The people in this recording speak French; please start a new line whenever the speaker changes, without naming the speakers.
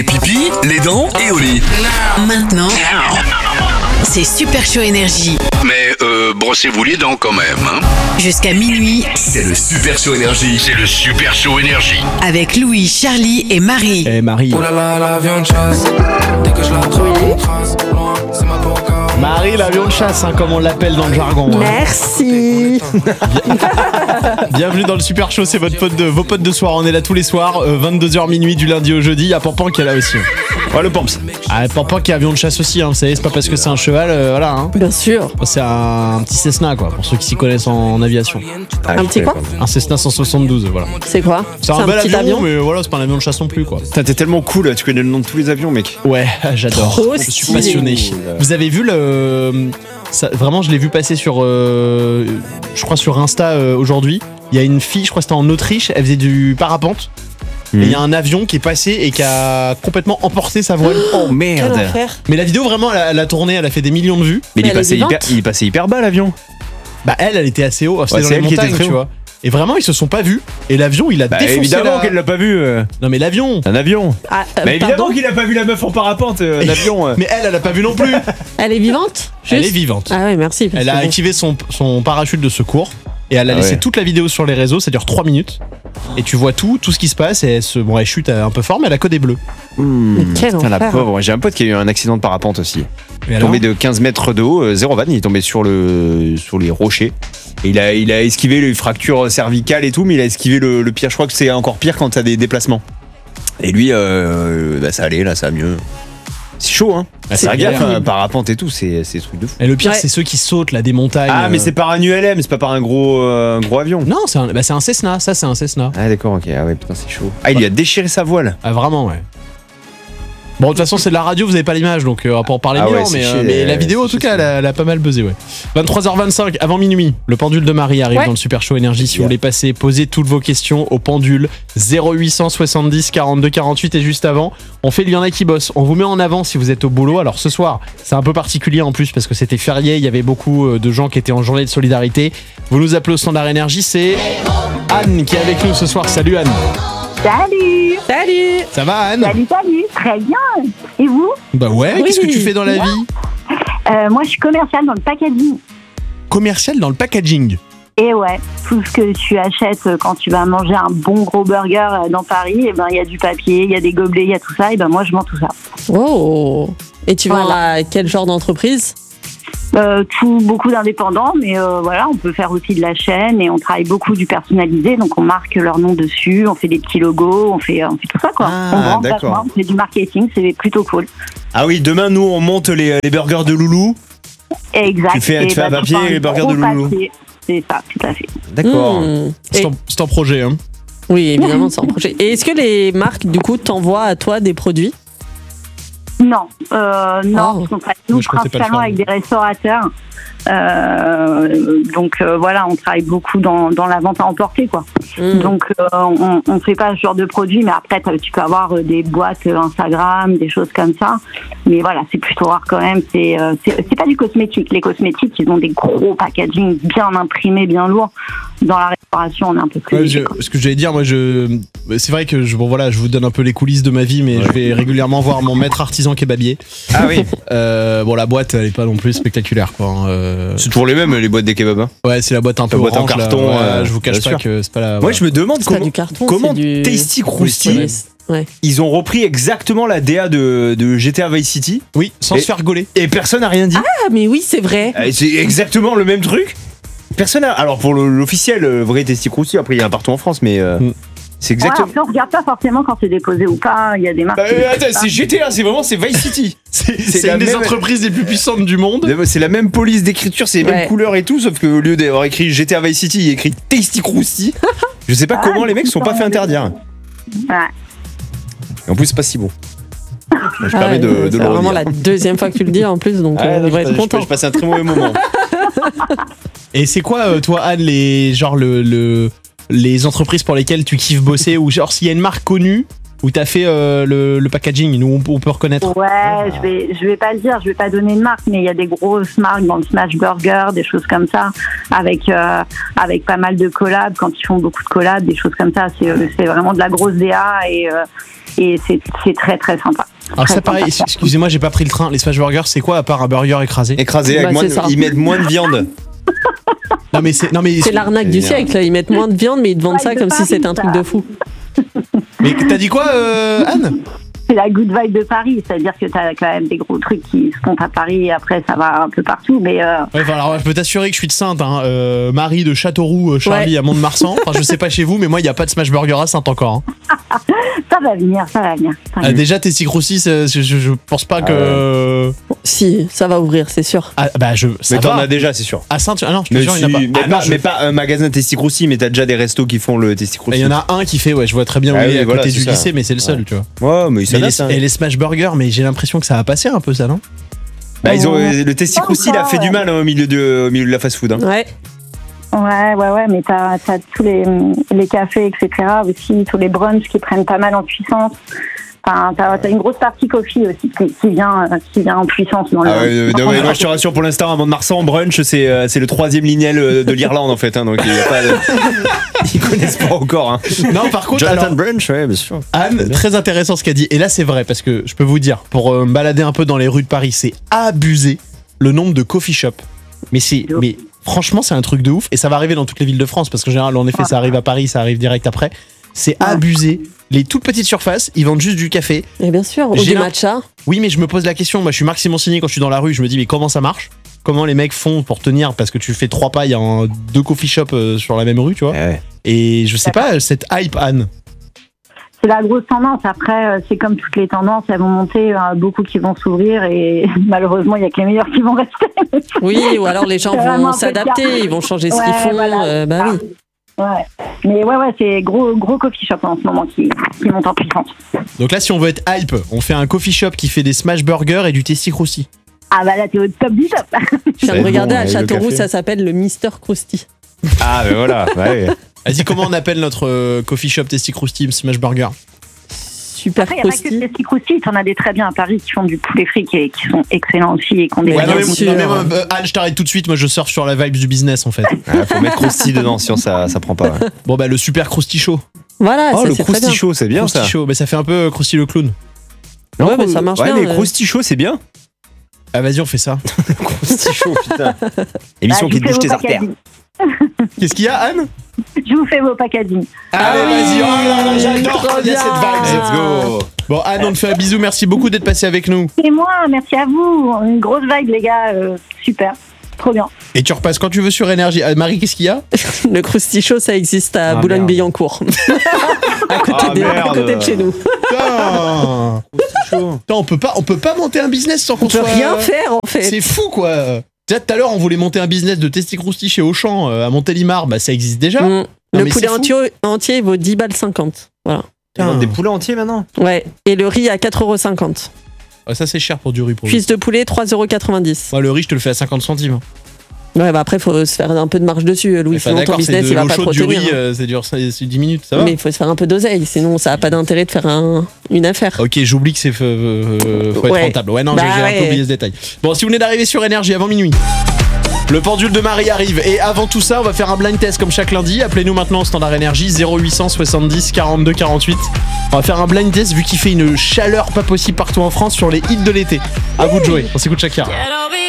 Pipi, les dents et au lit.
Maintenant, c'est Super Show Énergie.
Mais brossez-vous les dents quand même, hein.
Jusqu'à minuit,
C'est le Super Show Énergie.
C'est le Super Show Énergie.
avec Louis, Charlie et Marie.
Marie.
Oh là là, l'avion de chasse. Dès que je la trouve, on trace. Loin, c'est ma coca.
Marie, l'avion de chasse, comme on l'appelle dans le jargon.
Merci.
Bienvenue dans le Super Show, c'est vos potes de soir. On est là tous les soirs, 22h minuit du lundi au jeudi. Il y a Pampan qui est là aussi. Ouais, le Pamps. Ah, Pampan qui est avion de chasse aussi, vous savez, c'est pas parce que c'est un cheval, voilà.
Bien sûr.
C'est un petit Cessna, quoi, pour ceux qui s'y connaissent en aviation.
Un petit quoi ?
Un Cessna 172, voilà.
C'est quoi ?
C'est un bel
petit
avion, mais voilà, c'est pas un avion de chasse non plus, quoi.
Putain, t'es tellement cool, tu connais le nom de tous les avions, mec.
Ouais, j'adore.
Trop
Je suis
stylé.
passionné. Vous avez vu vraiment, je l'ai vu passer sur, je crois sur Insta aujourd'hui. Il y a une fille, je crois que c'était en Autriche, elle faisait du parapente. Et il y a un avion qui est passé et qui a complètement emporté sa voile.
Oh
Quel
merde.
enfer.
Mais la vidéo vraiment, elle a tourné, elle a fait des millions de vues.
Mais
elle est vivante.
il est passé hyper bas l'avion.
Bah elle était assez haut, c'était
Ouais,
dans
c'est
les
elle qui était
montagnes,
très
tu
haut.
vois. Et vraiment, ils se sont pas vus. Et l'avion, il a
Bah
défoncé
évidemment qu'elle l'a pas vu.
Non mais l'avion.
Un avion.
Ah,
Mais évidemment
pardon,
qu'il a pas vu la meuf en parapente, un avion.
Mais elle a pas vu non plus.
elle est vivante ?
Elle
Juste
est vivante.
Ah ouais, merci. parce
Elle a
que bon.
activé son parachute de secours. Et elle a
Ah
laissé
ouais.
toute la vidéo sur les réseaux, ça dure 3 minutes. Et tu vois tout ce qui se passe. Et elle chute un peu fort, mais elle a que des bleus.
Mais quel
Putain, la
enfer.
pauvre. J'ai un pote qui a eu un accident de parapente aussi.
Et
Il est
alors
tombé de 15 mètres de haut, zéro vanne, il est tombé sur les rochers. Et il a esquivé les fractures cervicales et tout, mais il a esquivé le pire. Je crois que c'est encore pire quand t'as des déplacements. Et lui, ça allait, là, ça va mieux. C'est chaud, hein.
Bah,
C'est
galère.
gaffe, hein, parapente et tout, c'est des trucs de fou.
Et le pire,
Ouais.
c'est ceux qui sautent là des montagnes.
Ah, mais c'est par un ULM, c'est pas par un gros avion.
Non, c'est un Cessna. Ça, c'est un Cessna.
Ah, d'accord, ok. Ah, ouais, putain, c'est chaud. Ah, il lui a déchiré sa voile.
Ah, vraiment, ouais. Bon, de toute façon, c'est de la radio, vous avez pas l'image, donc on va pas en parler
Ah
bien,
ouais, c'est chier,
mais la vidéo, en
c'est
tout cas,
chier,
elle a pas mal buzzé, ouais. 23h25, avant minuit, le pendule de Marie arrive
Ouais.
dans le Super Show Énergie. Si vous voulez passer, posez toutes vos questions au pendule 0870 42 48. Et juste avant, on fait Il y en a qui bossent. On vous met en avant si vous êtes au boulot. Alors ce soir, c'est un peu particulier en plus parce que c'était férié. Il y avait beaucoup de gens qui étaient en journée de solidarité. Vous nous appelez au standard énergie, c'est Anne qui est avec nous ce soir. Salut Anne.
Salut!
Salut.
Ça va Anne?
Salut! Très bien! Et vous?
Bah ouais,
Oui.
qu'est-ce que tu fais dans la vie?
Moi, je suis commerciale dans le packaging.
Commercial dans le packaging.
Et ouais, tout ce que tu achètes quand tu vas manger un bon gros burger dans Paris, et ben il y a du papier, il y a des gobelets, il y a tout ça, et ben moi je vends tout ça.
Oh. Et tu vends
Voilà.
à quel genre d'entreprise ?
Beaucoup d'indépendants, mais voilà, on peut faire aussi de la chaîne et on travaille beaucoup du personnalisé, donc on marque leur nom dessus, on fait des petits logos, on fait tout ça quoi.
Ah,
on vend
d'accord.
vachement, on fait du marketing, c'est plutôt cool.
Ah oui, demain, nous, on monte les burgers de Loulou.
Exact.
Tu fais
Et
un
tu
papier
prends
et les burgers
gros
de Loulou.
papier. C'est ça, tout à fait.
D'accord.
C'est en projet, hein.
Oui, évidemment, c'est un projet. Et est-ce que les marques, du coup, t'envoient à toi des produits ?
Non, parce qu'on travaille nous
Moi, je comptais pas le
principalement
faire.
avec des restaurateurs. Donc voilà, on travaille beaucoup dans la vente à emporter, quoi. Donc on fait pas ce genre de produit, mais après tu peux avoir des boîtes Instagram, des choses comme ça. Mais voilà, c'est plutôt rare quand même. C'est pas du cosmétique. Les cosmétiques, ils ont des gros packaging bien imprimés, bien lourds. Dans la restauration, on est un peu plus.
Ouais,
léger, quoi.
ce que j'allais dire, moi, c'est vrai que je vous donne un peu les coulisses de ma vie, mais je vais régulièrement voir mon maître artisan kebabier.
Ah oui.
Bon, la boîte, elle est pas non plus spectaculaire, quoi. Hein.
C'est toujours les mêmes, les boîtes des kebabs. Hein.
Ouais, c'est la boîte un peu
La boîte en
orange, là.
carton,
Ouais, je vous cache
bien
pas
sûr.
que c'est pas la.
Moi,
voilà.
je me demande
C'est pas du carton,
comment
c'est du...
Tasty Krusty,
Ouais.
ils ont repris exactement la DA de GTA Vice City
Oui, sans
Et-
se faire gauler.
et personne n'a rien dit.
Ah, mais oui, c'est vrai.
C'est exactement le même truc. Personne n'a. Alors pour l'officiel, vrai Tasty Krusty, après il y en a partout en France, mais c'est
Ouais,
exactement.
après, on regarde pas forcément quand c'est déposé ou pas. Il y a des marques.
Attends, c'est GTA, c'est Vice City.
C'est
la
une des
même-
entreprises les plus puissantes du monde.
C'est la même police d'écriture, c'est les mêmes
Ouais.
couleurs et tout, sauf qu'au lieu d'avoir écrit GTA Vice City, il y a écrit Tasty Krusty. Je sais pas
Ah,
comment les mecs se sont pas fait interdire.
Ouais.
Et en plus, c'est pas si bon. Je
Ah,
permets de
c'est
le
vraiment
redire.
la deuxième fois que tu le dis en plus, donc
Ah, non,
on va être content.
je passe un très mauvais moment.
Et c'est quoi, toi, Anne, les entreprises pour lesquelles tu kiffes bosser, ou genre s'il y a une marque connue où t'as fait le packaging, nous on peut reconnaître.
Ouais, je vais pas le dire, je vais pas donner de marque, mais il y a des grosses marques dans le Smash Burger, des choses comme ça, avec pas mal de collabs. Quand ils font beaucoup de collabs, des choses comme ça, c'est vraiment de la grosse DA et c'est très très sympa.
Alors
Très
ça pareil,
sympa.
excusez-moi, j'ai pas pris le train. Les smash burgers, c'est quoi à part un burger écrasé?
Écrasé
Bah,
avec
c'est ça.
ils mettent moins de viande.
Non mais
C'est l'arnaque du siècle. Ils mettent moins de viande, mais ils te vendent
Ouais,
ça
de
comme si
Paris,
c'était un truc
ça.
de fou.
Mais t'as dit quoi, Anne?
C'est la good vibe de Paris, c'est-à-dire que t'as quand même des gros trucs qui se font à Paris et après ça va un peu partout, mais
Ouais, enfin, alors je peux t'assurer que je suis de Sainte, hein. Marie de Châteauroux, Charlie à Mont-de-Marsan. Enfin, je sais pas chez vous, mais moi il y a pas de smash burger à Sainte encore. Hein.
ça va venir, ça va venir. Ça va
Ah,
venir.
déjà tes Roussi, je pense pas que.
Si, ça va ouvrir, c'est sûr.
Ah, bah ça
Mais t'en
va.
as déjà, c'est sûr.
À Sainte, ah non, je te
Mais,
jure, il y en a pas. Ah, non,
mais pas un magasin Testicroussi, mais t'as déjà des restos qui font le
Il
Testicroussi.
y en a un qui fait, ouais, je vois très bien où
Ah
il est
oui,
à
voilà,
côté
c'est
du
ça.
lycée, mais c'est le seul, tu vois.
Ouais, mais ça
Mais
date, hein.
et les smash burgers, mais j'ai l'impression que ça va passer un peu ça, non?
Bah, ils ont le Testicroussi, il a fait du mal au milieu de la fast-food. Hein.
Ouais.
Ouais, mais t'as tous les cafés, etc. aussi, tous les brunchs qui prennent pas mal en puissance. Enfin, t'as une grosse partie coffee aussi qui vient en puissance dans le.
Ah ouais, non, mais moi je te rassure, pour l'instant, à Mont-de-Marsan, brunch, c'est le 3e lignel de l'Irlande en fait. Hein, donc il y a pas de... Ils connaissent pas encore. Hein.
Non, par contre,
Jonathan
alors,
Brunch, ouais, bien sûr.
Anne, très intéressant ce qu'elle dit. Et là, c'est vrai, parce que je peux vous dire, pour me balader un peu dans les rues de Paris, c'est abusé le nombre de coffee shops. Mais franchement, c'est un truc de ouf. Et ça va arriver dans toutes les villes de France, parce qu'en général, en effet, ça arrive à Paris, ça arrive direct après. C'est abusé. Les toutes petites surfaces, ils vendent juste du café.
Et bien sûr, ou
J'ai
du
l'im-
matcha.
Oui, mais je me pose la question. Moi, je suis Marc Simoncini quand je suis dans la rue. Je me dis, mais comment ça marche? Comment les mecs font pour tenir? Parce que tu fais 3 pailles en 2 coffee shops sur la même rue, tu vois.
Ouais.
Et je sais pas, cette hype, Anne.
C'est la grosse tendance. Après, c'est comme toutes les tendances, elles vont monter, beaucoup qui vont s'ouvrir et malheureusement, il y a que les meilleurs qui vont rester.
Oui, ou alors les gens
C'est vraiment
vont
un peu
s'adapter,
le cas.
ils vont changer ce
Ouais,
qu'ils font.
voilà.
Bah oui.
Ouais. Mais ouais, c'est gros coffee shop en ce moment qui monte en puissance.
Donc là, si on veut être hype, on fait un coffee shop qui fait des smash burgers et du Testicroussi.
Ah bah là, t'es au top du top.
Je viens
va
de
être
regarder
bon,
à
avec le
Châteauroux,
café.
ça s'appelle le Mister Krusty.
Ah, ben voilà. Ouais.
Vas-y, comment on appelle notre coffee shop Testicroussi smash burger?
Super
Après, il n'y a pas que
Krusty.
des petits croustilles, t'en as des très bien à Paris qui font du poulet frit et qui sont excellents aussi et qui ont des
Ouais,
non,
bien
mais,
sûr.
non, mais moi, Anne, je t'arrête tout de suite. Moi, je surfe sur la vibe du business en fait.
Ah, faut mettre Krusty dedans, sinon ça prend pas. Ouais.
Bon, bah, le super Krusty Show.
Voilà,
Oh,
ça
le
c'est très bien.
Krusty Show, c'est bien
Krusty
ça.
Show, mais ça fait un peu Krusty le clown.
Ouais, mais ça marche
ouais,
bien.
mais Krusty Show, c'est bien.
Ah, vas-y, on fait ça.
Krusty Show, putain. Émission
Bah,
qui te bouge tes artères.
Qu'est-ce qu'il y a, Anne?
Je vous fais vos packaging.
Allez, vas-y. Oh là là, j'adore
trop
quand il y a cette
bien.
vibe.
Let's go.
Bon, Anne, on te fait un bisou. Merci beaucoup d'être passé avec nous.
Et moi, merci à vous. Une grosse vibe, les gars. Super. Trop bien.
Et tu repasses quand tu veux sur Énergie. Marie, qu'est-ce qu'il y a?
Le Krusty Show, ça existe à
Ah,
Boulogne-Billancourt. à côté
Ah,
à côté de chez nous.
Putain. Putain, on peut pas monter un business sans qu'on
On peut
soit.
rien faire en fait.
C'est fou, quoi. Déjà, tout à l'heure, on voulait monter un business de Testicrousty chez Auchan à Montélimar. Bah, ça existe déjà.
Mm.
Non,
Le
mais
poulet
c'est fou.
entier il vaut 10 balles 50. Voilà.
Ils vendent des poulets entiers maintenant.
Ouais. Et le riz à 4,50 €.
Ah, ça, c'est cher pour du riz. Pour
Cuisse de poulet 3,90 €.
Moi, le riz, je te le fais à 50 centimes.
Ouais, bah après, faut se faire un peu de marge dessus, Louis.
Enfin,
Sinon, ton
d'accord, c'est
business,
de
il va
l'eau
pas
chaude
trop
du
tenir.
riz,
hein.
c'est 10 minutes, ça va?
Mais il faut se faire un peu d'oseille, sinon ça a pas d'intérêt de faire une affaire.
Ok, j'oublie que c'est faut être
Ouais.
rentable. Ouais, non,
Bah
j'ai un peu
ouais.
oublié ce détail. Bon, si vous venez d'arriver sur Énergie avant minuit, le pendule de Marie arrive. Et avant tout ça, on va faire un blind test comme chaque lundi. Appelez-nous maintenant au standard Énergie 0800 70 42 48. On va faire un blind test vu qu'il fait une chaleur pas possible partout en France sur les hits de l'été. À vous de jouer. On s'écoute Shakira.
Quiero vivir